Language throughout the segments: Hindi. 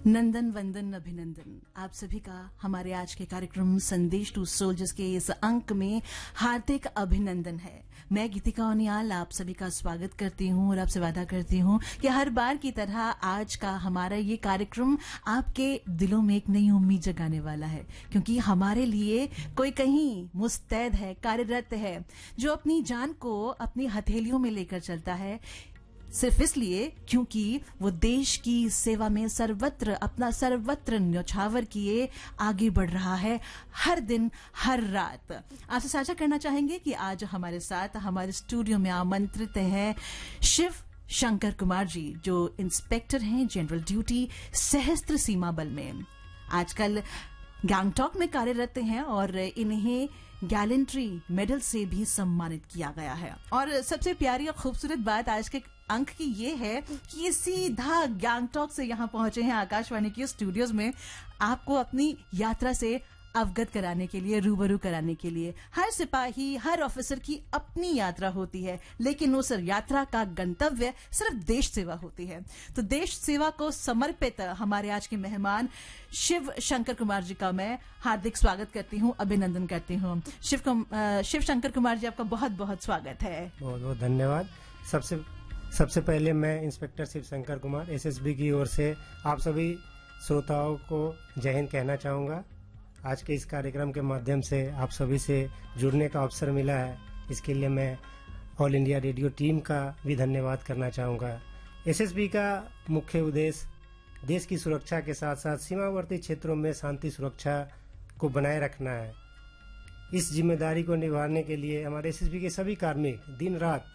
नंदन वंदन अभिनंदन आप सभी का हमारे आज के कार्यक्रम संदेश टू सोल्जर्स के इस अंक में हार्दिक अभिनंदन है। मैं गीतिका ओनियाल आप सभी का स्वागत करती हूं और आपसे वादा करती हूं कि हर बार की तरह आज का हमारा ये कार्यक्रम आपके दिलों में एक नई उम्मीद जगाने वाला है, क्योंकि हमारे लिए कोई कहीं मुस्तैद है, कार्यरत है, जो अपनी जान को अपनी हथेलियों में लेकर चलता है, सिर्फ इसलिए क्योंकि वो देश की सेवा में सर्वत्र न्यौछावर किए आगे बढ़ रहा है हर दिन हर रात। आपसे साझा करना चाहेंगे कि आज हमारे साथ हमारे स्टूडियो में आमंत्रित हैं शिव शंकर कुमार जी, जो इंस्पेक्टर हैं जनरल ड्यूटी सशस्त्र सीमा बल में। आजकल गैंगटॉक में कार्यरत हैं और इन्हें गैलेंट्री मेडल से भी सम्मानित किया गया है। और सबसे प्यारी और खूबसूरत बात आज के अंक की ये है कि ये सीधा गैंगटॉक से यहाँ पहुंचे हैं आकाशवाणी के स्टूडियोज में आपको अपनी यात्रा से अवगत कराने के लिए, रूबरू कराने के लिए। हर सिपाही, हर ऑफिसर की अपनी यात्रा होती है, लेकिन उस यात्रा का गंतव्य सिर्फ देश सेवा होती है। तो देश सेवा को समर्पित हमारे आज के मेहमान शिव शंकर कुमार जी का मैं हार्दिक स्वागत करती हूँ, अभिनंदन करती हूँ। शिव शंकर कुमार जी, आपका बहुत बहुत स्वागत है। बहुत बहुत धन्यवाद। सबसे पहले मैं इंस्पेक्टर शिव शंकर कुमार एसएसबी की ओर से आप सभी श्रोताओं को जय हिंद कहना चाहूँगा। आज के इस कार्यक्रम के माध्यम से आप सभी से जुड़ने का अवसर मिला है, इसके लिए मैं ऑल इंडिया रेडियो टीम का भी धन्यवाद करना चाहूँगा। एसएसबी का मुख्य उद्देश्य देश की सुरक्षा के साथ साथ सीमावर्ती क्षेत्रों में शांति सुरक्षा को बनाए रखना है। इस जिम्मेदारी को निभाने के लिए हमारे एसएसबी के सभी कार्मिक दिन रात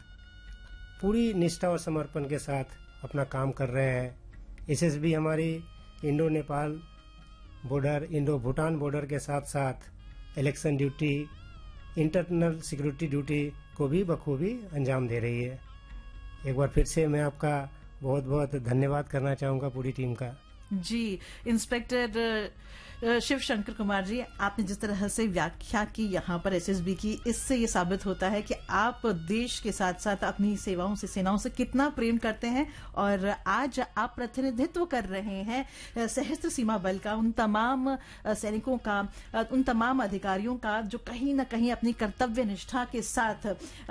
पूरी निष्ठा और समर्पण के साथ अपना काम कर रहे हैं। एसएसबी हमारी Indo Nepal border, Indo Bhutan border के साथ साथ election duty, internal security duty को भी बखूबी अंजाम दे रही है। एक बार फिर से मैं आपका बहुत बहुत धन्यवाद करना चाहूँगा पूरी टीम का। जी, इंस्पेक्टर शिव शंकर कुमार जी, आपने जिस तरह से व्याख्या की यहाँ पर एसएसबी की, इससे ये साबित होता है कि आप देश के साथ साथ अपनी सेनाओं से कितना प्रेम करते हैं। और आज आप प्रतिनिधित्व कर रहे हैं सशस्त्र सीमा बल का, उन तमाम सैनिकों का, उन तमाम अधिकारियों का जो कहीं न कहीं अपनी कर्तव्य निष्ठा के साथ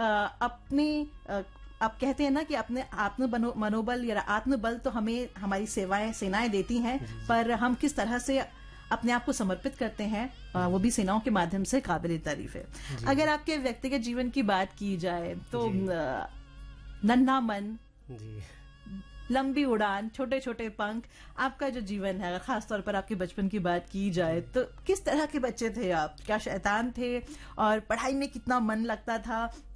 अपनी आप कहते हैं ना कि अपने मनोबल या आत्मबल तो हमें हमारी सेनाएं देती हैं, पर हम किस तरह से अपने आप को समर्पित करते हैं वो भी सेनाओं के माध्यम से काबिल तारीफ है। अगर आपके व्यक्तिगत जीवन की बात की जाए तो नन्हा मन, लंबी उड़ान, छोटे छोटे पंख, आपका जो जीवन है, खासतौर पर आपके बचपन की बात की जाए तो किस तरह के बच्चे थे आप? क्या शैतान थे और पढ़ाई में कितना मन लगता था?